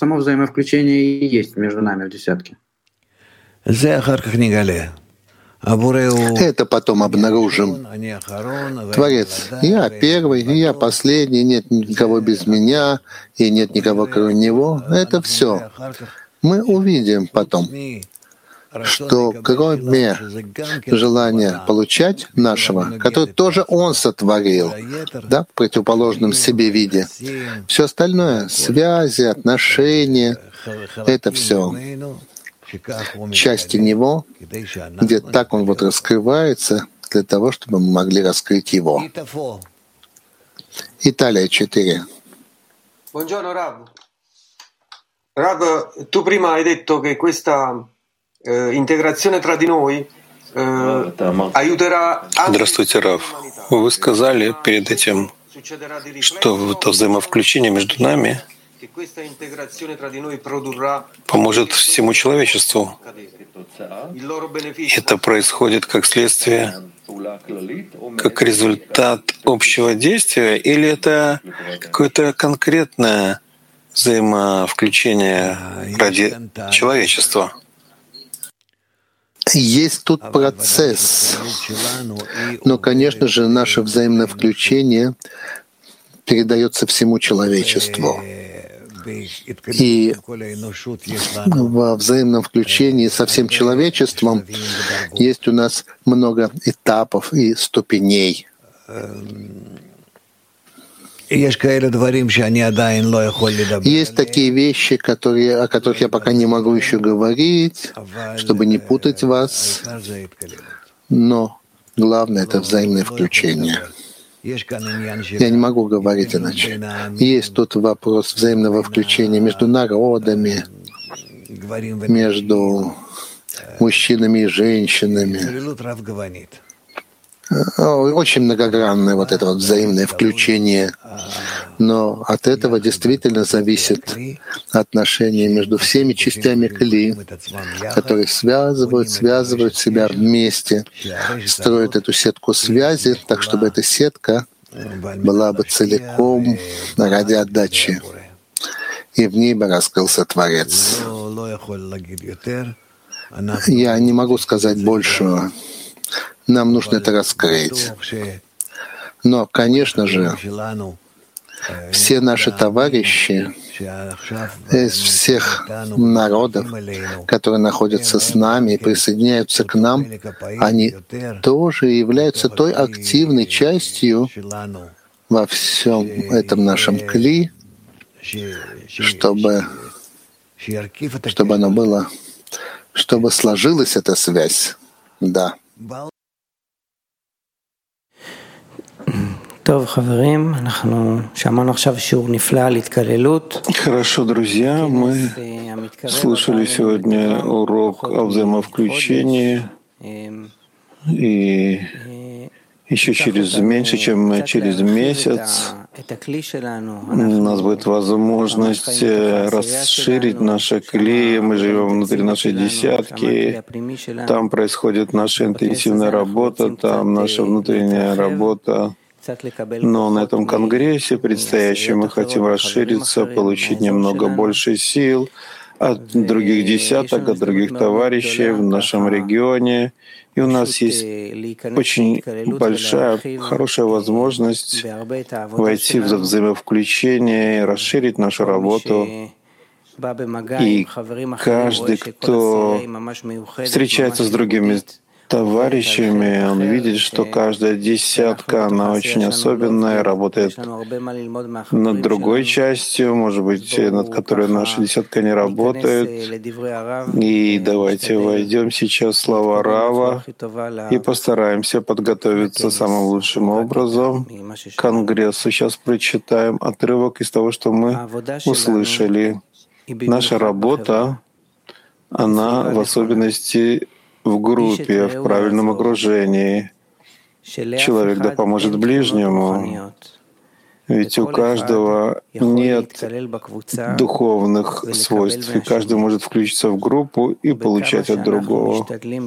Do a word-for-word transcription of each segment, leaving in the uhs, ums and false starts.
само взаимовключение и есть между нами в десятке. Это потом обнаружим. Творец, я первый, и я последний, нет никого без меня, и нет никого кроме него. Это все. Мы увидим потом, что кроме желания получать нашего, который тоже Он сотворил, да, в противоположном себе виде, все остальное, связи, отношения, это все части Него, где так Он вот раскрывается для того, чтобы мы могли раскрыть Его. Италия четыре. Buongiorno Rav. Rav, tu prima hai detto che questa eh, integrazione tra di noi eh, aiuterà. Здравствуйте, Рав. Вы сказали перед этим, что это взаимовключение между нами поможет всему человечеству. Это происходит как следствие, как результат общего действия, или это какое-то конкретное взаимовключение ради человечества? Есть тут процесс, но, конечно же, наше взаимное включение передается всему человечеству. И во взаимном включении со всем человечеством есть у нас много этапов и ступеней. Есть такие вещи, которые, о которых я пока не могу еще говорить, чтобы не путать вас, но главное — это взаимное включение. Я не могу говорить иначе. Есть тут вопрос взаимного включения между народами, между мужчинами и женщинами. Очень многогранное вот это вот взаимное включение. Но от этого действительно зависит отношение между всеми частями кли, которые связывают, связывают себя вместе, строят эту сетку связи, так чтобы эта сетка была бы целиком ради отдачи, и в ней бы раскрылся Творец. Я не могу сказать большего. Нам нужно это раскрыть. Но, конечно же, все наши товарищи из всех народов, которые находятся с нами и присоединяются к нам, они тоже являются той активной частью во всем этом нашем кли, чтобы, чтобы оно было, чтобы сложилась эта связь. Да. Хорошо, друзья, мы слушали сегодня урок о взаимовключении, и еще через меньше, чем через месяц у нас будет возможность расширить наши кли. Мы живем внутри нашей десятки, там происходит наша интенсивная работа, там наша внутренняя работа. Но на этом конгрессе предстоящем мы хотим расшириться, получить немного больше сил от других десяток, от других товарищей в нашем регионе. И у нас есть очень большая, хорошая возможность войти в взаимовключение, расширить нашу работу. И каждый, кто встречается с другими товарищами, он видит, что каждая десятка, она очень особенная, работает над другой частью, может быть, над которой наша десятка не работает. И давайте войдем сейчас в слова Рава и постараемся подготовиться самым лучшим образом к конгрессу. Сейчас прочитаем отрывок из того, что мы услышали. Наша работа, она в особенности в группе, в правильном окружении. Человек да поможет ближнему. Ведь у каждого нет духовных свойств, и каждый может включиться в группу и получать от другого.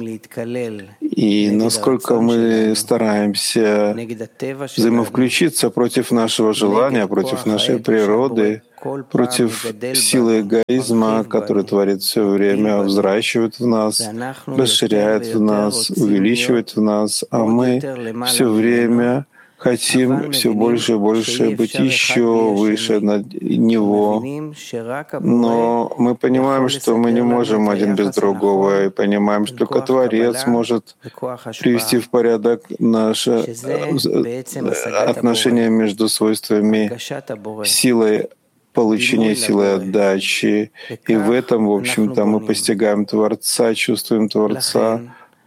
И насколько мы стараемся взаимовключиться против нашего желания, против нашей природы, против силы эгоизма, который творит все время, взращивает в нас, расширяет в нас, увеличивает в нас, а мы все время хотим все больше и больше быть еще выше над него. Но мы понимаем, что мы не можем один без другого, и понимаем, что только Творец может привести в порядок наши отношения между свойствами силой получения, силой отдачи. И в этом, в общем-то, мы постигаем Творца, чувствуем Творца,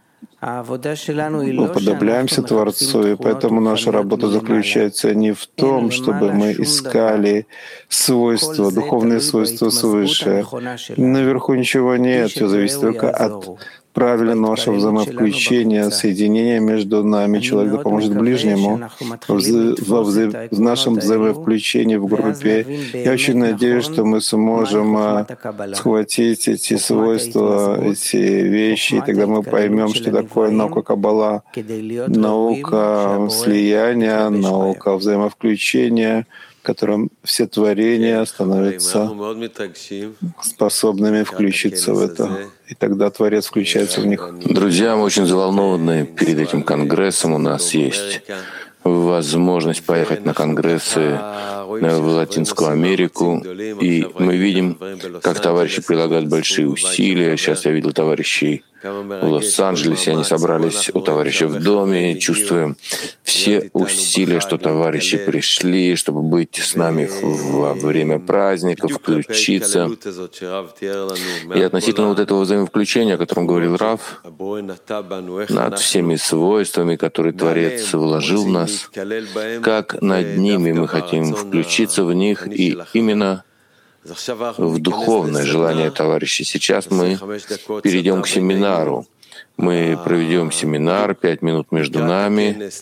мы уподобляемся Творцу, и поэтому наша работа заключается не в том, чтобы мы искали свойства, духовные свойства свыше. Наверху ничего нет, все зависит только от правильного нашего взаимовключения, соединения между нами. Человек поможет ближнему в, в, в нашем взаимовключении в группе. Я очень надеюсь, что мы сможем схватить эти свойства, эти вещи, и тогда мы поймем, что такое наука Каббала, наука слияния, наука взаимовключения, в котором все творения становятся способными включиться в это. И тогда Творец включается в них. Друзья, мы очень взволнованы перед этим конгрессом. У нас есть возможность поехать на конгрессы в Латинскую Америку, и мы видим, как товарищи прилагают большие усилия. Сейчас я видел товарищей в Лос-Анджелесе, они собрались у товарища в доме, чувствуем все усилия, что товарищи пришли, чтобы быть с нами во время праздников, включиться. И относительно вот этого взаимовключения, о котором говорил Рав, над всеми свойствами, которые Творец вложил в нас, как над ними мы хотим включиться в них, и именно в духовное желание товарищей. Сейчас мы перейдем к семинару. Мы проведем семинар, пять минут между нами.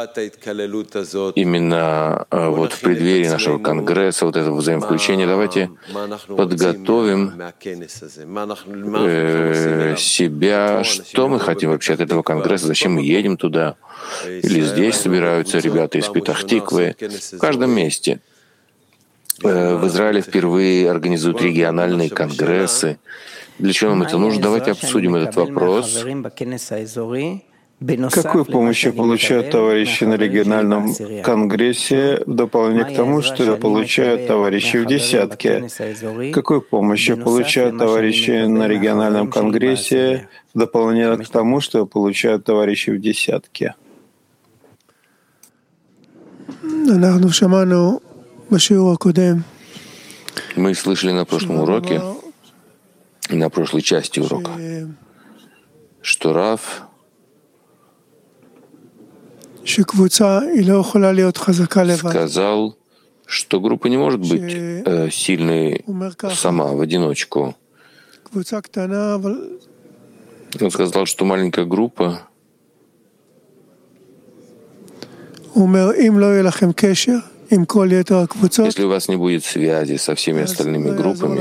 Именно вот в преддверии нашего конгресса, вот этого взаимовключения, давайте подготовим э, себя, что мы хотим вообще от этого конгресса, зачем мы едем туда. Или здесь собираются ребята из Петах-Тиквы, в каждом месте. В Израиле впервые организуют региональные конгрессы. Для чего нам это нужно? Давайте обсудим этот вопрос. Какую помощь получают товарищи на региональном конгрессе в дополнение к тому, что получают товарищи в десятке? Какую помощь получают товарищи на региональном конгрессе в дополнение к тому, что получают товарищи в десятке? Мы слышали на прошлом уроке, на прошлой части урока, что Рав сказал, что группа не может быть э, сильной сама, в одиночку. Он сказал, что маленькая группа, если у вас не будет связи со всеми остальными группами,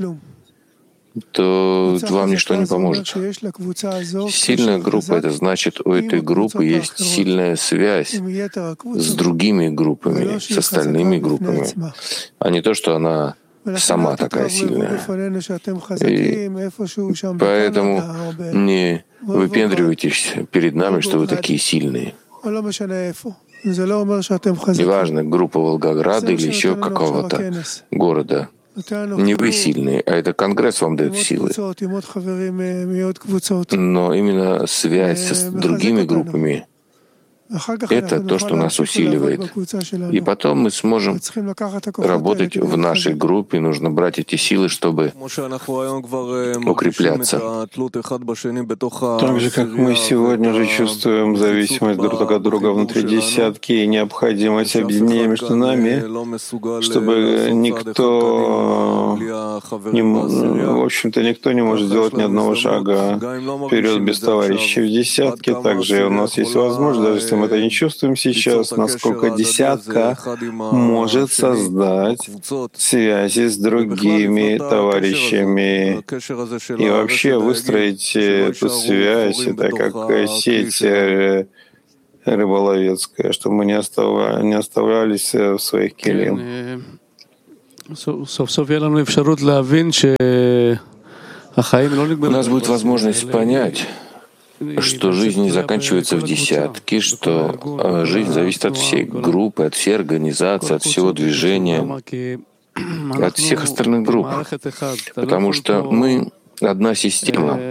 то вам ничто не поможет. Сильная группа — это значит, у этой группы есть сильная связь с другими группами, с остальными группами, а не то, что она сама такая сильная. И поэтому не выпендривайтесь перед нами, что вы такие сильные. Неважно, группа Волгограда или еще какого-то города. Не вы сильные, а это Конгресс вам дает силы. Но именно связь с другими группами — это то, что нас усиливает. И потом мы сможем работать в нашей группе. Нужно брать эти силы, чтобы укрепляться. Так же, как мы сегодня уже чувствуем зависимость друг от друга внутри десятки и необходимость объединения между нами, чтобы никто, не, в общем-то, никто не может сделать ни одного шага вперед без товарищей в десятке. Также у нас есть возможность, даже если мы это не чувствуем сейчас, насколько десятка может создать связи с другими товарищами и вообще выстроить эту связь, это как сеть рыболовецкая, чтобы мы не, оставля, не оставлялись в своих келим. У нас будет возможность понять, что жизнь не заканчивается в десятке, что жизнь зависит от всей группы, от всей организации, от всего движения, от всех остальных групп, потому что мы одна система.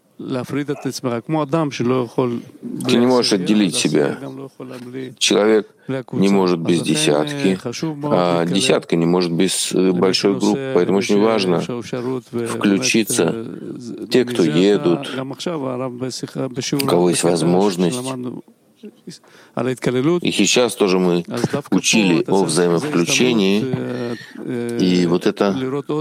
Ты не можешь отделить себя. Человек не может без десятки, а десятка не может без большой группы. Поэтому очень важно включиться. Те, кто едут, у кого есть возможность. И сейчас тоже мы учили о взаимовключении, и вот это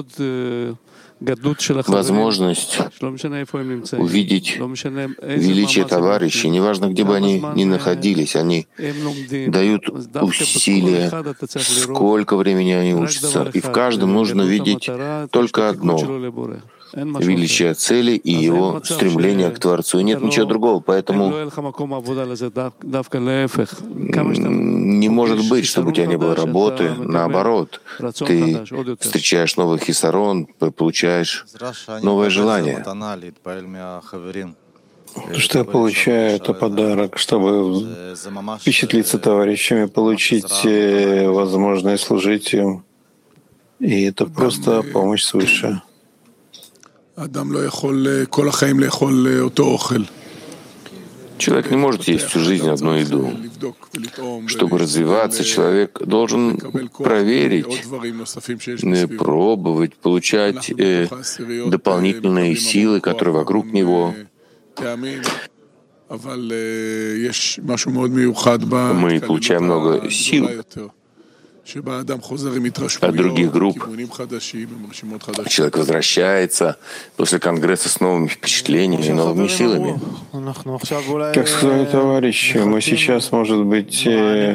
возможность увидеть величие товарищей, неважно, где бы они ни находились, они дают усилия, сколько времени они учатся, и в каждом нужно видеть только одно — величие цели и его стремление к Творцу. И нет ничего другого. Поэтому не может быть, чтобы у тебя не было работы. Наоборот, ты встречаешь новый хисарон, получаешь новое желание. То, что я получаю, это подарок, чтобы впечатлиться товарищами, получить возможность служить им. И это просто помощь свыше. Человек не может есть всю жизнь одну еду. Чтобы развиваться, человек должен проверить, пробовать, получать э, дополнительные силы, которые вокруг него. Мы получаем много сил от других групп. Человек возвращается после конгресса с новыми впечатлениями и новыми силами. Как сказали товарищи, мы сейчас, может быть,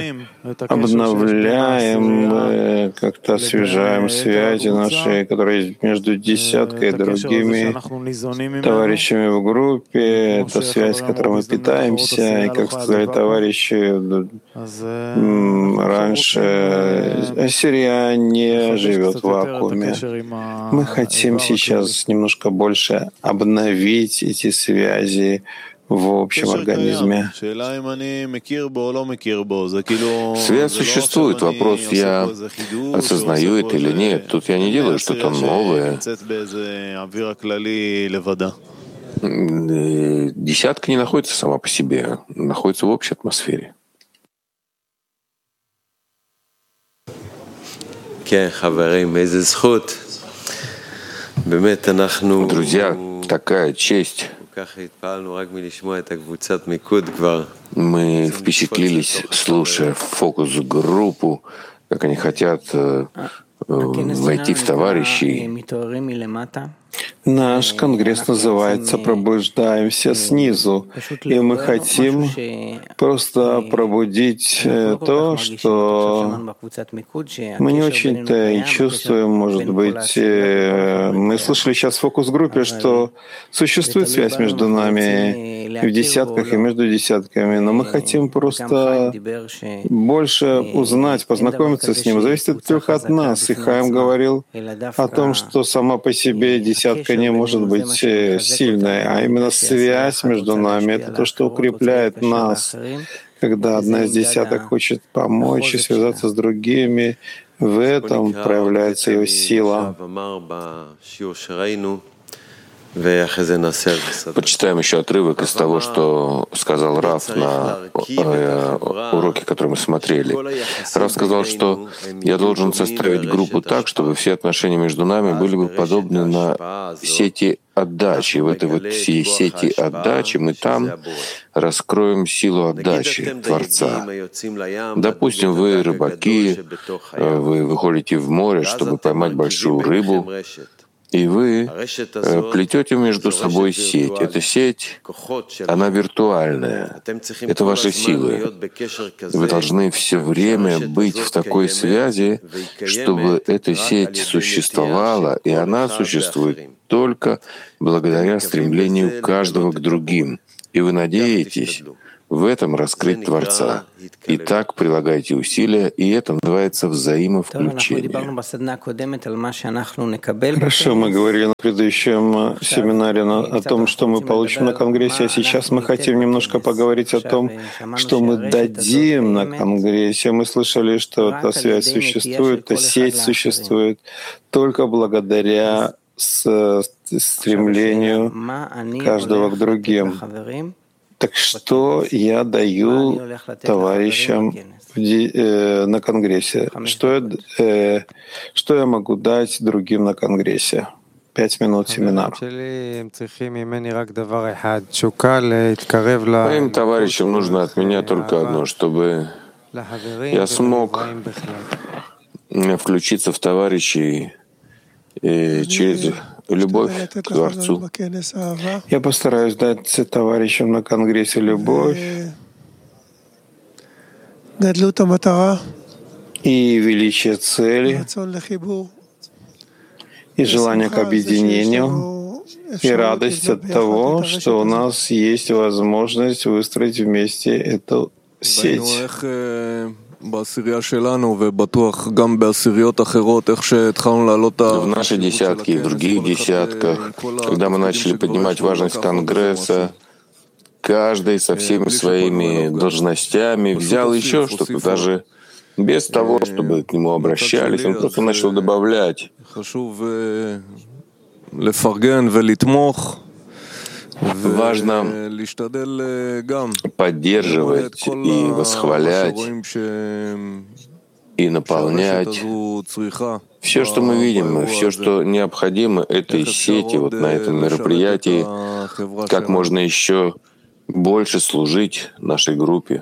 обновляем, как-то освежаем связи наши, которые есть между десяткой и другими товарищами в группе. Это связь, которой мы питаемся. И, как сказали товарищи, раньше Ассирия не живет в вакууме. Мы хотим сейчас немножко больше обновить эти связи в общем организме. Связь существует. Вопрос, я осознаю это или нет. Тут я не делаю что-то новое. Десятка не находится сама по себе, находится в общей атмосфере. Друзья, такая честь. Мы впечатлились, слушая фокус-группу, как они хотят э, войти в товарищей. Наш конгресс называется «Пробуждаемся снизу», и мы хотим просто пробудить то, что мы не очень-то и чувствуем, может быть. Мы слышали сейчас в фокус-группе, что существует связь между нами и в десятках, и между десятками, но мы хотим просто больше узнать, познакомиться с ним. Зависит только от нас. И Хаим говорил о том, что сама по себе десятка не может быть сильной, а именно связь между нами — это то, что укрепляет нас. Когда одна из десяток хочет помочь и связаться с другими, в этом проявляется ее сила. Почитаем еще отрывок из того, что сказал Рав на уроке, который мы смотрели. Рав сказал, что я должен составить группу так, чтобы все отношения между нами были бы подобны на сети отдачи. И в этой вот всей сети отдачи мы там раскроем силу отдачи Творца. Допустим, вы рыбаки, вы выходите в море, чтобы поймать большую рыбу, и вы плетете между собой сеть. Эта сеть, она виртуальная. Это ваши силы. Вы должны все время быть в такой связи, чтобы эта сеть существовала, и она существует только благодаря стремлению каждого к другим. И вы надеетесь, В этом раскрыть Творца. И так прилагайте усилия, и это называется взаимовключение. Хорошо, мы говорили на предыдущем семинаре о том, что мы получим на Конгрессе, а сейчас мы хотим немножко поговорить о том, что мы дадим на Конгрессе. Мы слышали, что эта связь существует, эта сеть существует только благодаря стремлению каждого к другим. Так что я даю товарищам на Конгрессе? Что я, э, что я могу дать другим на Конгрессе? Пять минут семинар. Моим товарищам нужно от меня только одно, чтобы я смог включиться в товарищей через любовь к Творцу. Я постараюсь дать товарищам на Конгрессе любовь и величие цели, и желание к объединению, и радость от того, что у нас есть возможность выстроить вместе эту сеть. В нашей десятке и в других десятках, когда мы начали поднимать важность Конгресса, каждый со всеми своими должностями взял еще что-то, даже без того, чтобы к нему обращались, он просто начал добавлять. Важно поддерживать и восхвалять, и наполнять все, что мы видим, все, что необходимо этой сети, вот на этом мероприятии, как можно еще больше служить нашей группе.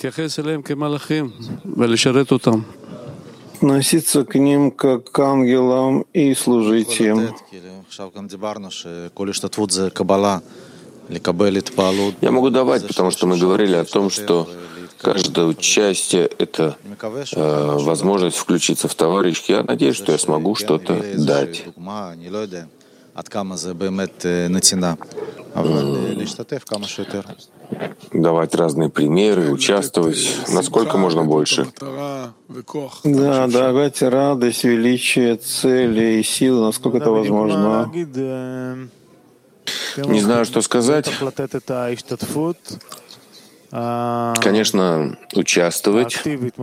Относиться к ним как к ангелам и служить им. Я могу давать, потому что мы говорили о том, что каждое участие — это э, возможность включиться в товарищи. Я надеюсь, что я смогу что-то дать. Давать разные примеры, участвовать, насколько можно больше. Да, давать радость, величие, цели и силы, насколько это возможно. Не знаю, что сказать. Конечно, участвовать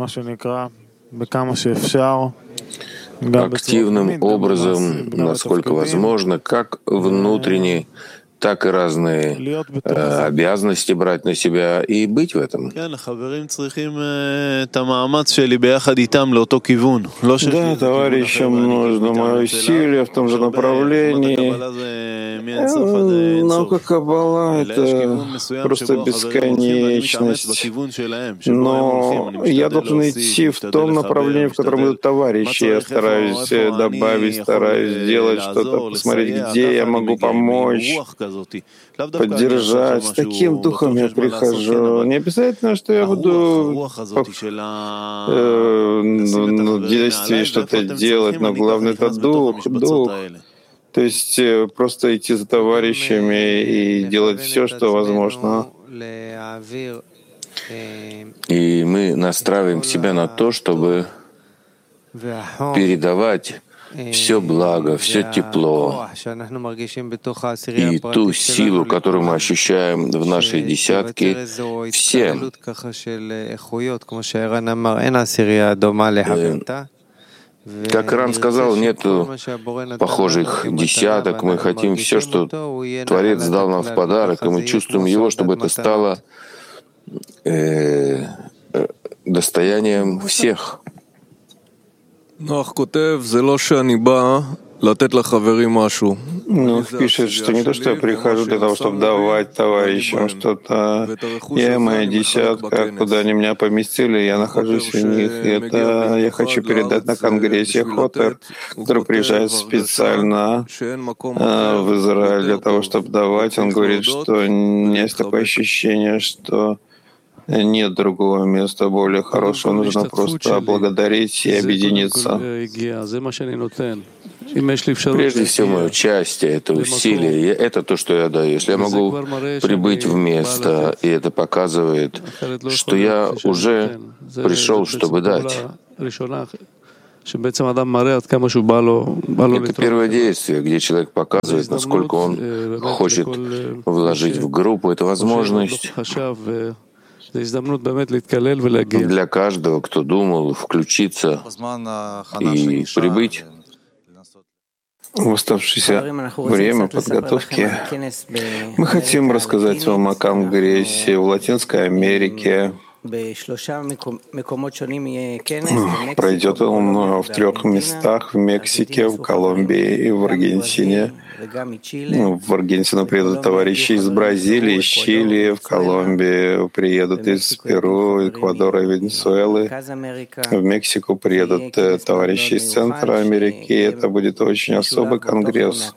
активным образом, насколько возможно, как внутренне, так и разные э, обязанности брать на себя и быть в этом. Да, товарищам нужно мое усилие в том же направлении. Наука Каббала — это просто бесконечность. Но я должен идти в том направлении, в котором идут товарищи. Я стараюсь добавить, стараюсь сделать что-то, посмотреть, где я могу помочь, поддержать. С таким духом я прихожу. Не обязательно, что я буду в действии что-то делать, но главное — это дух, дух. То есть просто идти за товарищами и делать все, что возможно. И мы настраиваем себя на то, чтобы передавать все благо, все тепло и ту силу, которую мы ощущаем в нашей десятке, всем. Как Ран сказал, нету похожих десяток. Мы хотим все, что Творец дал нам в подарок, и мы чувствуем его, чтобы это стало э, достоянием всех. Нох пишет, что не то, что я прихожу для того, чтобы давать товарищам что-то. Я и моя десятка, куда они меня поместили, я нахожусь в них. И это я хочу передать на Конгрессе Хотер, который приезжает специально в Израиль для того, чтобы давать. Он говорит, что есть такое ощущение, что Нет другого места более хорошего. Нужно просто благодарить и объединиться. Прежде всего, мое участие, это усилие, это то, что я даю. Если я могу прибыть в место, и это показывает, что я уже пришел, чтобы дать. Это первое действие, где человек показывает, насколько он хочет вложить в группу. Это возможность для каждого, кто думал, включиться и прибыть. В оставшееся время подготовки мы хотим рассказать вам о конгрессе в Латинской Америке. Пройдет он в трех местах: в Мексике, в Колумбии и в Аргентине. В Аргентину приедут товарищи из Бразилии, из Чили, в Колумбии приедут из Перу, Эквадора и Венесуэлы. В Мексику приедут товарищи из Центра Америки. Это будет очень особый конгресс.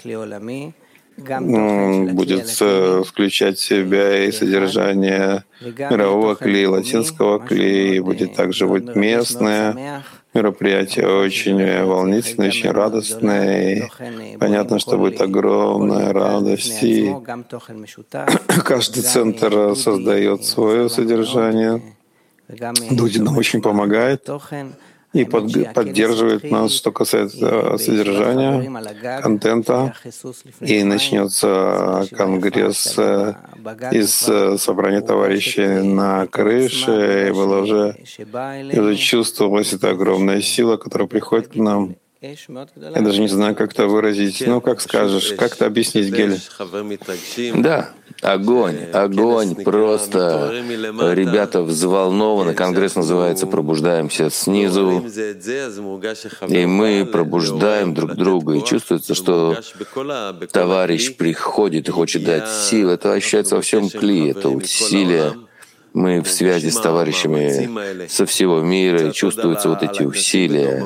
Будет включать в себя и содержание мирового кли, латинского кли, и будет также быть местное мероприятие, очень волнительное, очень радостное. И понятно, что будет огромная радость. И каждый центр создает свое содержание. Дудин нам очень помогает и под, поддерживает нас, что касается содержания, контента. И начнется конгресс из собрания товарищей на крыше. И было уже, и уже чувствовалась эта огромная сила, которая приходит к нам. Я даже не знаю, как это выразить. Ну, как скажешь, как это объяснить, Гель? Да, огонь, огонь, просто ребята взволнованы. Конгресс называется «Пробуждаемся снизу», и мы пробуждаем друг друга, и чувствуется, что товарищ приходит и хочет дать сил. Это ощущается во всем кли, это усилие. Мы в связи с товарищами со всего мира, и чувствуются вот эти усилия.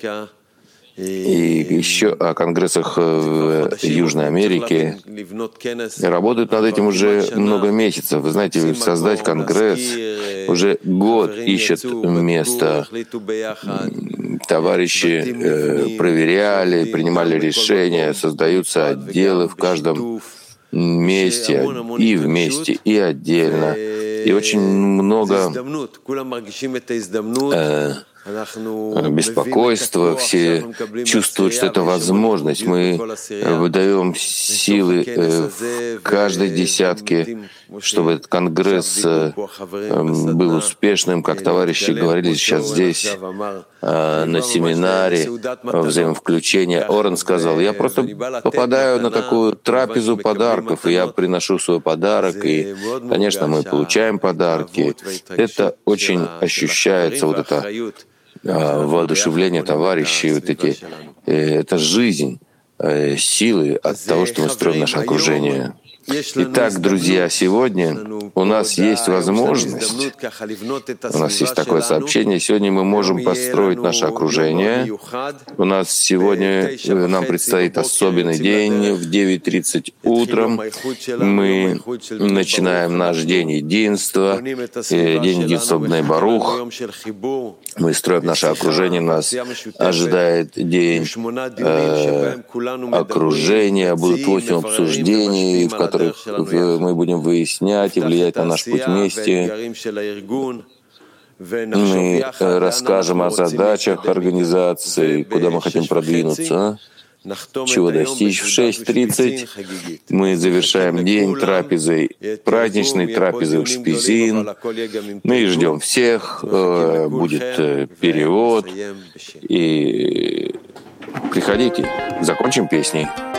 И еще о конгрессах в Южной Америке работают над этим уже много месяцев. Вы знаете, создать конгресс уже год ищет место. Товарищи э, проверяли, принимали решения, создаются отделы в каждом месте, и вместе, и отдельно. И очень много э, беспокойство, все чувствуют, что это возможность. Мы выдаем силы в каждой десятке, чтобы этот конгресс был успешным, как товарищи говорили сейчас здесь на семинаре взаимовключения. Орен сказал: я просто попадаю на такую трапезу подарков, и я приношу свой подарок, и, конечно, мы получаем подарки. Это очень ощущается, вот это воодушевление товарищей, вот эти, это жизнь, силы от того, что мы строим наше окружение. Итак, друзья, сегодня у нас есть возможность, у нас есть такое сообщение, сегодня мы можем построить наше окружение. У нас сегодня, нам предстоит особенный день, в девять тридцать утром мы начинаем наш день единства, день единства Бней Барух. Мы строим наше окружение, нас ожидает день э, окружения, будут восемь обсуждений, в которых мы будем выяснять и влиять на наш путь вместе. Мы расскажем о задачах организации, куда мы хотим продвинуться, чего достичь. В шесть тридцать мы завершаем день трапезой, праздничной трапезой в Шпизин. Мы ждем всех, будет перевод. И приходите, закончим песней.